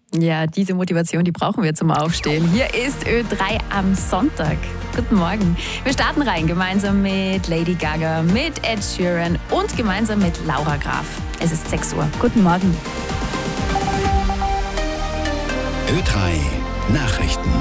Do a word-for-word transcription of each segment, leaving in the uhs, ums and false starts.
Ja, diese Motivation, die brauchen wir zum Aufstehen. Hier ist Ö drei am Sonntag. Guten Morgen. Wir starten rein gemeinsam mit Lady Gaga, mit Ed Sheeran und gemeinsam mit Laura Graf. Es ist sechs Uhr. Guten Morgen. Ö drei Nachrichten.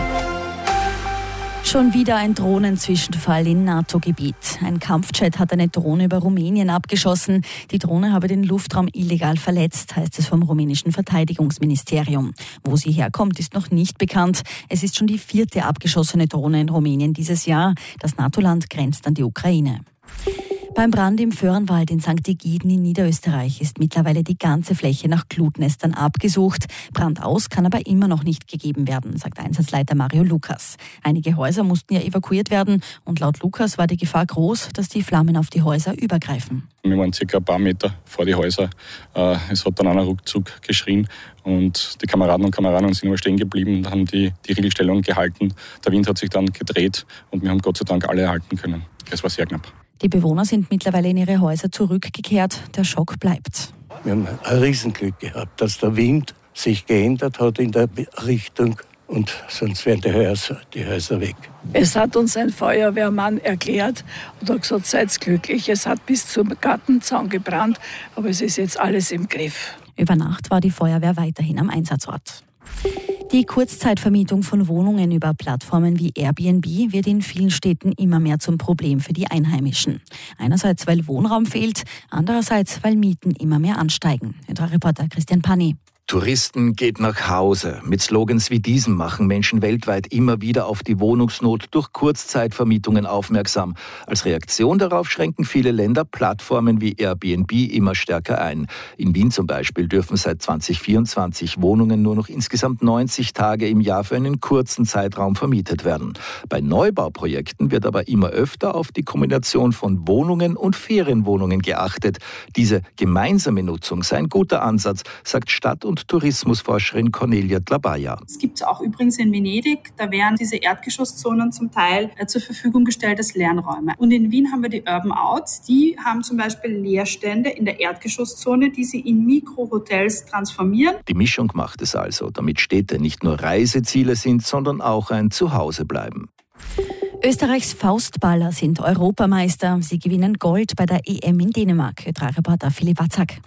Schon wieder ein Drohnenzwischenfall in NATO-Gebiet. Ein Kampfjet hat eine Drohne über Rumänien abgeschossen. Die Drohne habe den Luftraum illegal verletzt, heißt es vom rumänischen Verteidigungsministerium. Wo sie herkommt, ist noch nicht bekannt. Es ist schon die vierte abgeschossene Drohne in Rumänien dieses Jahr. Das NATO-Land grenzt an die Ukraine. Beim Brand im Föhrenwald in Sankt Egiden in Niederösterreich ist mittlerweile die ganze Fläche nach Glutnestern abgesucht. Brandaus kann aber immer noch nicht gegeben werden, sagt Einsatzleiter Mario Lukas. Einige Häuser mussten ja evakuiert werden und laut Lukas war die Gefahr groß, dass die Flammen auf die Häuser übergreifen. Wir waren circa ein paar Meter vor die Häuser. Es hat dann einer ruckzuck geschrien und die Kameraden und Kameraden sind immer stehen geblieben und haben die, die Riegelstellung gehalten. Der Wind hat sich dann gedreht und wir haben Gott sei Dank alle erhalten können. Es war sehr knapp. Die Bewohner sind mittlerweile in ihre Häuser zurückgekehrt. Der Schock bleibt. Wir haben ein Riesenglück gehabt, dass der Wind sich geändert hat in der Richtung und sonst wären die Häuser, die Häuser weg. Es hat uns ein Feuerwehrmann erklärt und hat gesagt, seid glücklich. Es hat bis zum Gartenzaun gebrannt, aber es ist jetzt alles im Griff. Über Nacht war die Feuerwehr weiterhin am Einsatzort. Die Kurzzeitvermietung von Wohnungen über Plattformen wie Airbnb wird in vielen Städten immer mehr zum Problem für die Einheimischen. Einerseits, weil Wohnraum fehlt, andererseits, weil Mieten immer mehr ansteigen. Unser Reporter Christian Panni. Touristen geht nach Hause. Mit Slogans wie diesem machen Menschen weltweit immer wieder auf die Wohnungsnot durch Kurzzeitvermietungen aufmerksam. Als Reaktion darauf schränken viele Länder Plattformen wie Airbnb immer stärker ein. In Wien zum Beispiel dürfen seit zwanzig vierundzwanzig Wohnungen nur noch insgesamt neunzig Tage im Jahr für einen kurzen Zeitraum vermietet werden. Bei Neubauprojekten wird aber immer öfter auf die Kombination von Wohnungen und Ferienwohnungen geachtet. Diese gemeinsame Nutzung sei ein guter Ansatz, sagt Stadt- und Tourismusforscherin Cornelia Dlabaya. Es gibt es auch übrigens in Venedig, da werden diese Erdgeschosszonen zum Teil äh, zur Verfügung gestellt als Lernräume. Und in Wien haben wir die Urban Outs, die haben zum Beispiel Leerstände in der Erdgeschosszone, die sie in Mikrohotels transformieren. Die Mischung macht es also, damit Städte nicht nur Reiseziele sind, sondern auch ein Zuhause bleiben. Österreichs Faustballer sind Europameister. Sie gewinnen Gold bei der E M in Dänemark. Ö drei Reporter Philipp Watzak.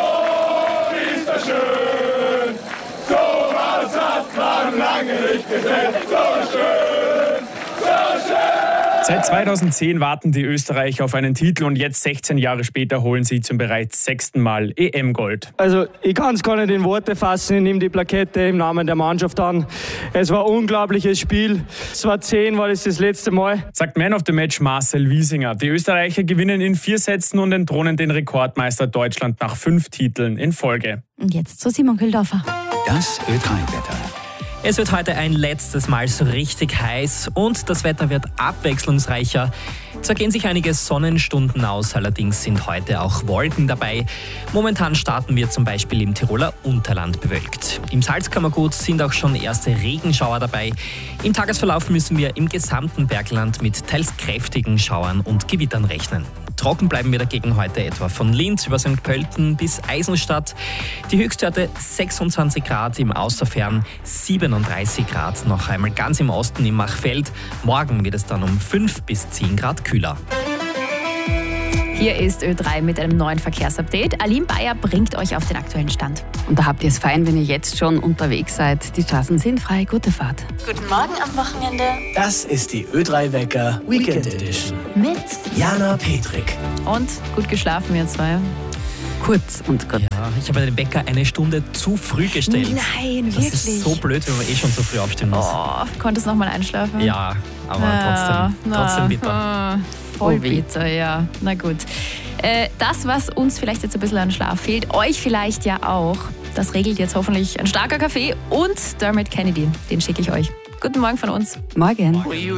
Lange nicht gesehen. So schön, so schön. Seit zweitausendzehn warten die Österreicher auf einen Titel und jetzt sechzehn Jahre später holen sie zum bereits sechsten Mal E M-Gold. Also ich kann es gar nicht in Worte fassen, ich nehme die Plakette im Namen der Mannschaft an. Es war ein unglaubliches Spiel. Es war zehn, war das das letzte Mal. Sagt Man of the Match Marcel Wiesinger. Die Österreicher gewinnen in vier Sätzen und entthronen den Rekordmeister Deutschland nach fünf Titeln in Folge. Und jetzt zu Simon Kühldorfer. Das Ö drei Wetter. Es wird heute ein letztes Mal so richtig heiß und das Wetter wird abwechslungsreicher. Zwar gehen sich einige Sonnenstunden aus, allerdings sind heute auch Wolken dabei. Momentan starten wir zum Beispiel im Tiroler Unterland bewölkt. Im Salzkammergut sind auch schon erste Regenschauer dabei. Im Tagesverlauf müssen wir im gesamten Bergland mit teils kräftigen Schauern und Gewittern rechnen. Trocken bleiben wir dagegen heute etwa von Linz über Sankt Pölten bis Eisenstadt. Die Höchstwerte sechsundzwanzig Grad im Außerfern, siebenunddreißig Grad noch einmal ganz im Osten im Machfeld. Morgen wird es dann um fünf bis zehn Grad kühler. Hier ist Ö drei mit einem neuen Verkehrsupdate. Aline Bayer bringt euch auf den aktuellen Stand. Und da habt ihr es fein, wenn ihr jetzt schon unterwegs seid. Die Straßen sind frei. Gute Fahrt. Guten Morgen am Wochenende. Das ist die Ö drei Wecker Weekend Edition. Mit Jana Petrik. Und gut geschlafen, ihr zwei. Kurz und gut. Ja, ich habe den Wecker eine Stunde zu früh gestellt. Nein, das wirklich? Das ist so blöd, wenn man eh schon so früh aufstehen muss. Oh, konntest du noch mal einschlafen? Ja, aber ja, trotzdem, trotzdem bitter. Ah, voll bitter, ja. Na gut. Äh, das, was uns vielleicht jetzt ein bisschen an Schlaf fehlt, euch vielleicht ja auch, das regelt jetzt hoffentlich ein starker Kaffee und Dermot Kennedy. Den schicke ich euch. Guten Morgen von uns. Morgen.